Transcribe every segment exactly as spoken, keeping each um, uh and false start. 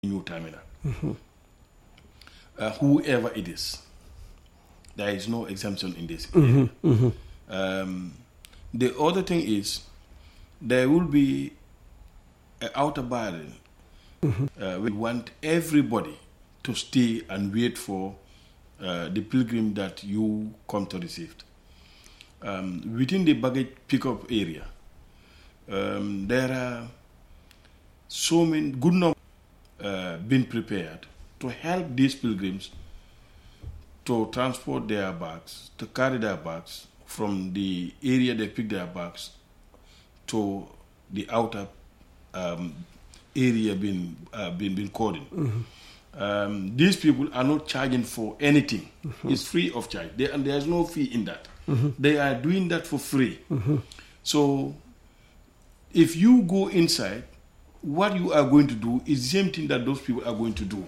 new terminal. Mm-hmm. Uh, whoever it is, there is no exemption in this. Mm-hmm. Mm-hmm. Um, the other thing is there will be an outer barrier. Mm-hmm. Uh, we want everybody to stay and wait for uh, the pilgrim that you come to receive. Um, within the baggage pickup area, um, there are so many good numbers uh, being prepared to help these pilgrims to transport their bags, to carry their bags from the area they pick their bags to the outer um, area being uh, being, being cordoned. Mm-hmm. Um, these people are not charging for anything. Mm-hmm. It's free of charge. They, and there's no fee in that. Mm-hmm. They are doing that for free. Mm-hmm. So if you go inside, what you are going to do is the same thing that those people are going to do.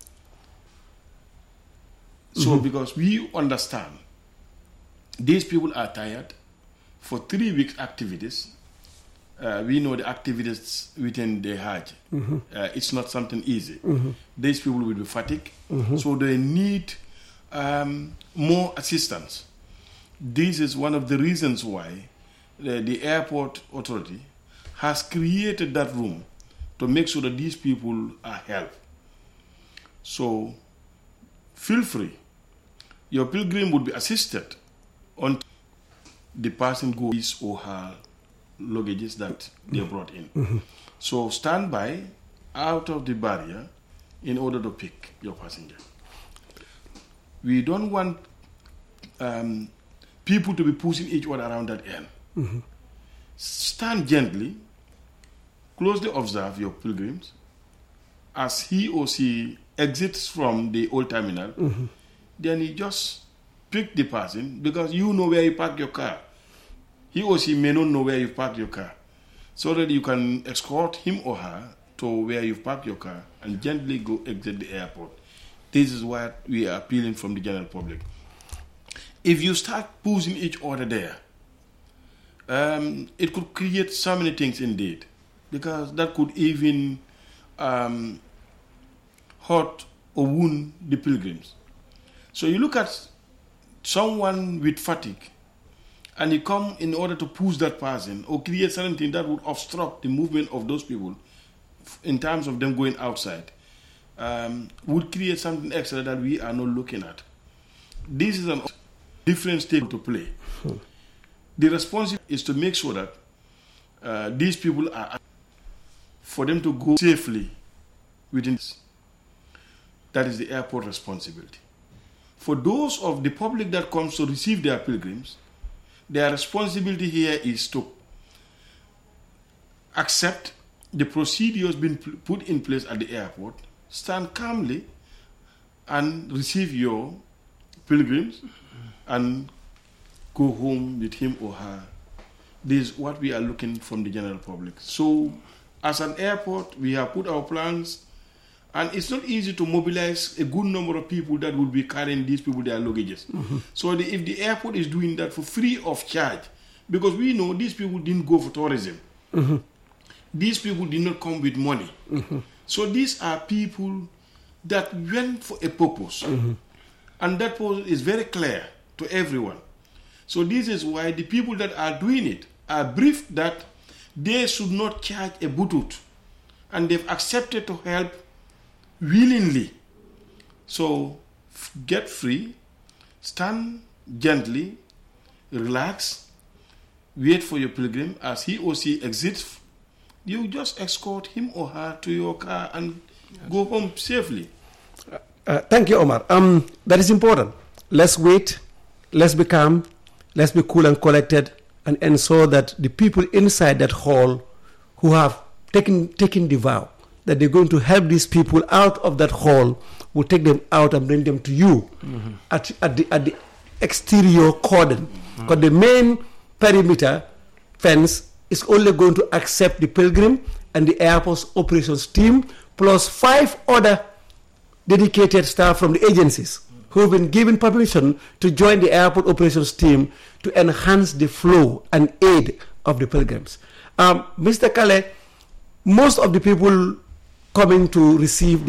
So mm-hmm. because we understand these people are tired for three weeks activities. Uh, we know the activities within the Hajj. Mm-hmm. Uh, it's not something easy. Mm-hmm. These people will be fatigued. Mm-hmm. So they need um, more assistance. This is one of the reasons why the, the airport authority has created that room to make sure that these people are helped. So feel free. Your pilgrim would be assisted on the person goes his or her luggages that they brought in. Mm-hmm. So stand by out of the barrier in order to pick your passenger. We don't want um, people to be pushing each other around that end. Mm-hmm. Stand gently, closely observe your pilgrims as he or she exits from the old terminal. Mm-hmm. Then you just pick the person because you know where you park your car. He or she may not know where you park your car. So that you can escort him or her to where you park your car and gently go exit the airport. This is what we are appealing from the general public. If you start pushing each other there, um, it could create so many things indeed. Because that could even um, hurt or wound the pilgrims. So you look at someone with fatigue and you come in order to push that person or create something that would obstruct the movement of those people in terms of them going outside, um, would create something extra that we are not looking at. This is a different state to play. Hmm. The responsibility is to make sure that uh, these people are for them to go safely within this. That is the airport responsibility. For those of the public that comes to receive their pilgrims, their responsibility here is to accept the procedures being put in place at the airport, stand calmly and receive your pilgrims and go home with him or her. This is what we are looking from the general public. So as an airport, we have put our plans. And it's not easy to mobilize a good number of people that will be carrying these people their luggages. Mm-hmm. So the, if the airport is doing that for free of charge, because we know these people didn't go for tourism. Mm-hmm. These people did not come with money. Mm-hmm. So these are people that went for a purpose. Mm-hmm. And that purpose is very clear to everyone. So this is why the people that are doing it are briefed that they should not charge a butut. And they've accepted to help willingly. So f- get free, stand gently, relax, wait for your pilgrim as he or she exits. You just escort him or her to your car and yes. go home safely. Uh, uh, thank you, Omar. Um, that is important. Let's wait, let's be calm, let's be cool and collected, and ensure that the people inside that hall who have taken taken the vow that they're going to help these people out of that hall, will take them out and bring them to you mm-hmm. at, at, the, at the exterior cordon. Because mm-hmm. the main perimeter fence is only going to accept the pilgrim and the airport's operations team, plus five other dedicated staff from the agencies who have been given permission to join the airport operations team to enhance the flow and aid of the pilgrims. Um, Mister Kale, most of the people coming to receive